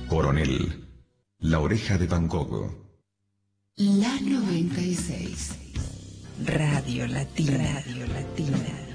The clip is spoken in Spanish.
Coronel, La Oreja de Van Gogh. La 96. Radio Latina. Radio Latina.